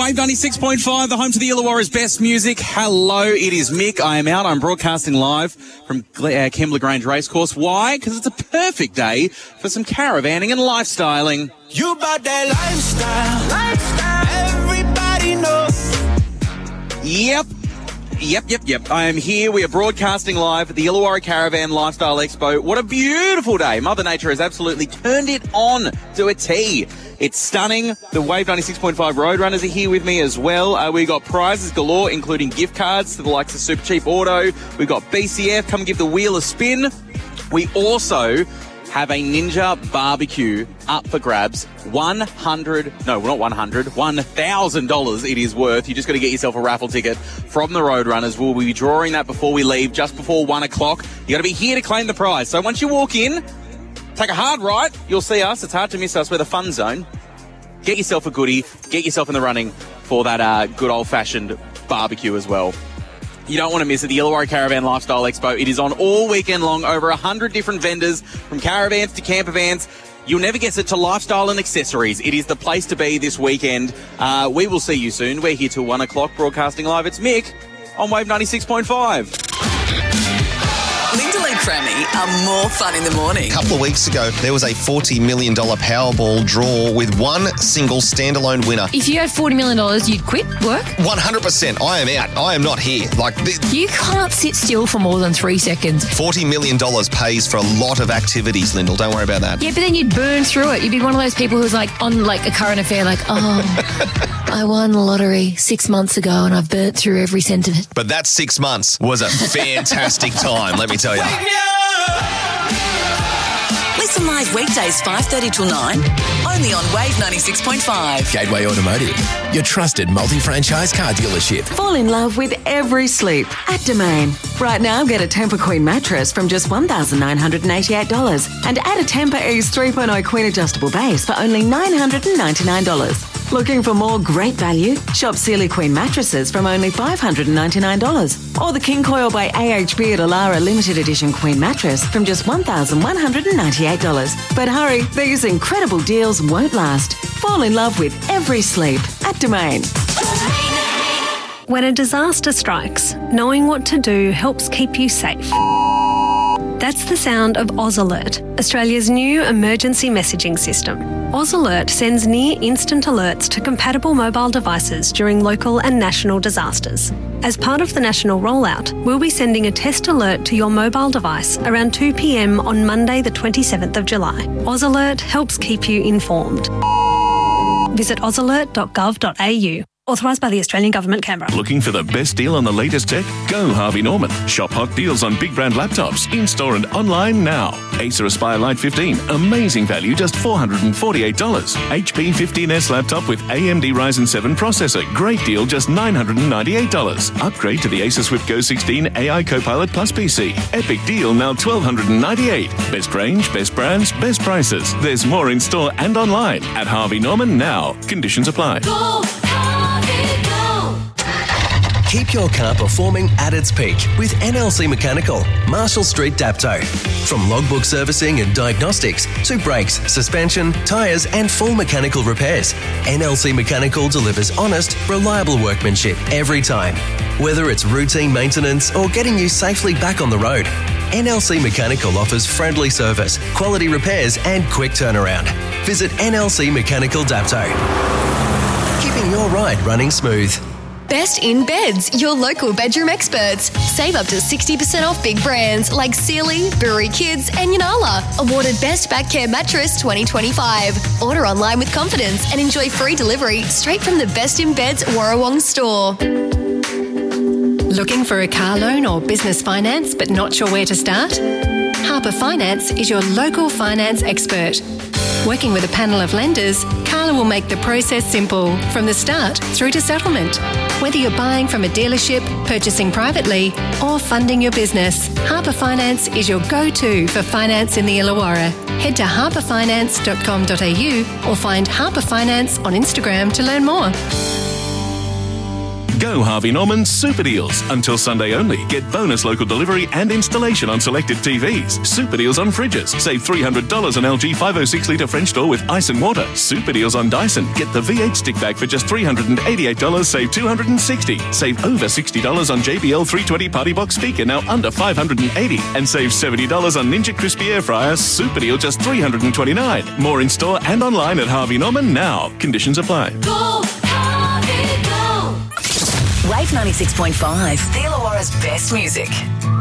Wave 96.5, the home to the Illawarra's best music. Hello, it is Mick. I am out. I'm broadcasting live from Kembla Grange Racecourse. Why? Because it's a perfect day for some caravanning and lifestyling. You about that lifestyle. Everybody knows. Yep. I am here. We are broadcasting live at the Illawarra Caravan Lifestyle Expo. What a beautiful day. Mother Nature has absolutely turned it on to a T. It's stunning. The Wave 96.5 Roadrunners are here with me as well. We got prizes galore, including gift cards to the likes of Super Cheap Auto. We've got BCF. Come give the wheel a spin. We also have a Ninja barbecue up for grabs. $1,000 it is worth. You just got to get yourself a raffle ticket from the Roadrunners. We'll be drawing that before we leave, just before 1 o'clock. You got to be here to claim the prize. So once you walk in, take a hard right. You'll see us. It's hard to miss us. We're the fun zone. Get yourself a goodie. Get yourself in the running for that good old-fashioned barbecue as well. You don't want to miss it. The Illawarra Caravan Lifestyle Expo. It is on all weekend long. Over 100 different vendors, from caravans to camper vans. You'll never guess it, to lifestyle and accessories. It is the place to be this weekend. We will see you soon. We're here till 1 o'clock broadcasting live. It's Mick on Wave 96.5. Lyndall and Crammy are more fun in the morning. A couple of weeks ago, there was a $40 million Powerball draw with one single standalone winner. If you had $40 million, you'd quit work? 100%. I am out. I am not here. You can't sit still for more than 3 seconds. $40 million pays for a lot of activities, Lyndall. Don't worry about that. Yeah, but then you'd burn through it. You'd be one of those people who's on a current affair, I won the lottery 6 months ago and I've burnt through every cent of it. But that 6 months was a fantastic time, let me tell you. Listen live weekdays 5:30 till 9, only on Wave 96.5. Gateway Automotive, your trusted multi-franchise car dealership. Fall in love with every sleep at Domain. Right now, get a Tempur Queen mattress from just $1,988 and add a Tempur Ease 3.0 Queen adjustable base for only $999. Looking for more great value? Shop Sealy Queen mattresses from only $599. Or the King Coil by AHB at Alara Limited Edition Queen mattress from just $1,198. But hurry, these incredible deals won't last. Fall in love with every sleep at Domain. When a disaster strikes, knowing what to do helps keep you safe. That's the sound of Oz Alert, Australia's new emergency messaging system. Oz Alert sends near-instant alerts to compatible mobile devices during local and national disasters. As part of the national rollout, we'll be sending a test alert to your mobile device around 2 p.m. on Monday the 27th of July. Oz Alert helps keep you informed. Visit ozalert.gov.au. Authorised by the Australian Government, Canberra. Looking for the best deal on the latest tech? Go Harvey Norman. Shop hot deals on big brand laptops, in-store and online now. Acer Aspire Lite 15, amazing value, just $448. HP 15S laptop with AMD Ryzen 7 processor, great deal, just $998. Upgrade to the Acer Swift Go 16 AI Copilot Plus PC. Epic deal, now $1,298. Best range, best brands, best prices. There's more in store and online at Harvey Norman now. Conditions apply. Go! Keep your car performing at its peak with NLC Mechanical, Marshall Street, Dapto. From logbook servicing and diagnostics to brakes, suspension, tyres and full mechanical repairs, NLC Mechanical delivers honest, reliable workmanship every time. Whether it's routine maintenance or getting you safely back on the road, NLC Mechanical offers friendly service, quality repairs and quick turnaround. Visit NLC Mechanical Dapto. Keeping your ride running smooth. Best in Beds, your local bedroom experts. Save up to 60% off big brands like Sealy, Brewery Kids and Yanala. Awarded Best Back Care Mattress 2025. Order online with confidence and enjoy free delivery straight from the Best in Beds Warrawong store. Looking for a car loan or business finance but not sure where to start? Harper Finance is your local finance expert. Working with a panel of lenders, Carla will make the process simple from the start through to settlement. Whether you're buying from a dealership, purchasing privately or funding your business, Harper Finance is your go-to for finance in the Illawarra. Head to harperfinance.com.au or find Harper Finance on Instagram to learn more. Go Harvey Norman Super Deals. Until Sunday only. Get bonus local delivery and installation on selected TVs. Super deals on fridges. Save $300 on LG 506 litre French door with ice and water. Super deals on Dyson. Get the V8 stick bag for just $388. Save $260. Save over $60 on JBL 320 Party Box speaker, now under $580. And save $70 on Ninja Crispy Air Fryer. Super deal just $329. More in store and online at Harvey Norman now. Conditions apply. Go, Harvey, go. Wave 96.5. The Illawarra's best music.